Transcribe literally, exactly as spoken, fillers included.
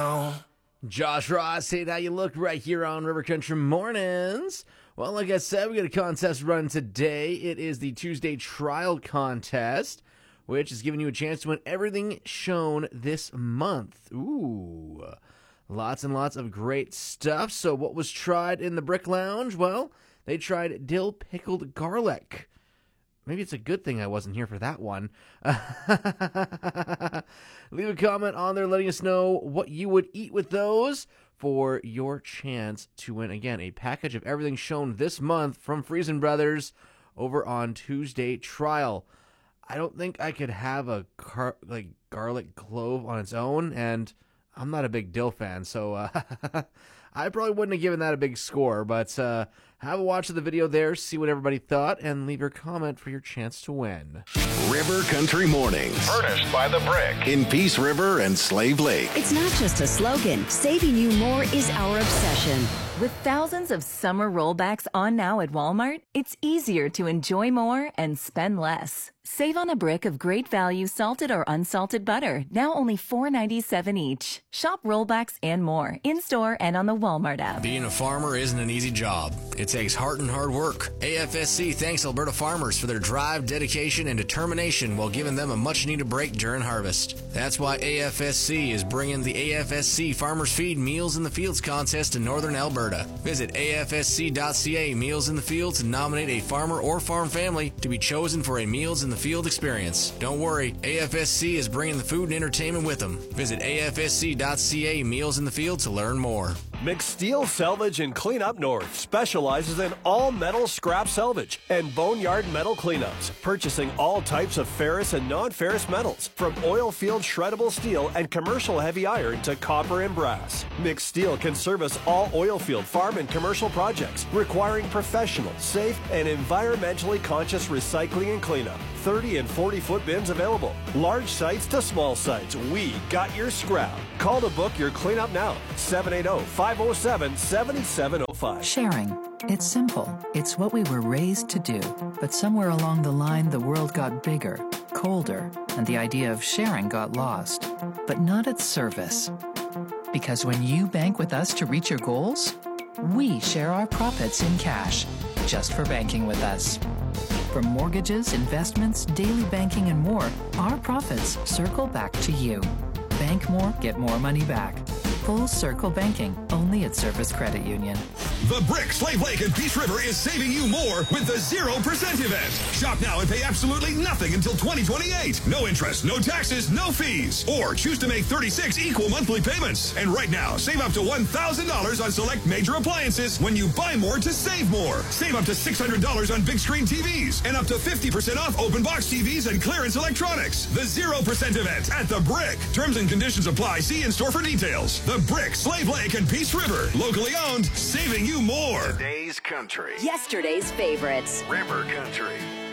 Josh Ross, hey, how you look right here on River Country Mornings. Well, like I said, we got a contest run today. It is the Tuesday Trial Contest, which is giving you a chance to win everything shown this month. Ooh, lots and lots of great stuff. So what was tried in the Brick Lounge? Well, they tried dill pickled garlic. Maybe it's a good thing I wasn't here for that one. Leave a comment on there letting us know what you would eat with those for your chance to win, again, a package of everything shown this month from Friesen Brothers over on Tuesday Trial. I don't think I could have a car- like garlic clove on its own, and I'm not a big dill fan, so uh, I probably wouldn't have given that a big score, but uh, have a watch of the video there, see what everybody thought, and leave your comment for your chance to win. River Country Mornings. Furnished by The Brick. In Peace River and Slave Lake. It's not just a slogan. Saving you more is our obsession. With thousands of summer rollbacks on now at Walmart, it's easier to enjoy more and spend less. Save on a brick of great value salted or unsalted butter, now only four ninety-seven each. Shop rollbacks and more, in-store and on the Walmart app. Being a farmer isn't an easy job. It takes heart and hard work. A F S C thanks Alberta farmers for their drive, dedication, and determination while giving them a much-needed break during harvest. That's why A F S C is bringing the A F S C Farmers Feed Meals in the Fields contest to Northern Alberta. Visit A F S C dot C A Meals in the Field to nominate a farmer or farm family to be chosen for a Meals in the Field experience. Don't worry, A F S C is bringing the food and entertainment with them. Visit A F S C dot C A Meals in the Field to learn more. McSteel Salvage and Cleanup North specializes in all metal scrap salvage and boneyard metal cleanups, purchasing all types of ferrous and non-ferrous metals, from oil field shreddable steel and commercial heavy iron to copper and brass. McSteel can service all oil field, farm, and commercial projects requiring professional, safe, and environmentally conscious recycling and cleanup. thirty and forty foot bins available. Large sites to small sites, we got your scrap. Call to book your cleanup now. seven eight zero, five zero seven, seven seven zero five. Sharing. It's simple. It's what we were raised to do. But somewhere along the line, the world got bigger, colder, and the idea of sharing got lost. But not at Service. Because when you bank with us to reach your goals, we share our profits in cash, just for banking with us. From mortgages, investments, daily banking, and more, our profits circle back to you. Bank more, get more money back. Full Circle Banking, only at Service Credit Union. The Brick, Slave Lake, and Peace River is saving you more with the zero percent event. Shop now and pay absolutely nothing until twenty twenty-eight. No interest, no taxes, no fees. Or choose to make thirty-six equal monthly payments. And right now, save up to one thousand dollars on select major appliances when you buy more to save more. Save up to six hundred dollars on big screen T Vs and up to fifty percent off open box T Vs and clearance electronics. The zero percent event at The Brick. Terms and conditions apply. See in store for details. The Brick, Slave Lake, and Peace River. Locally owned, saving you more. Today's country. Yesterday's favorites. River Country.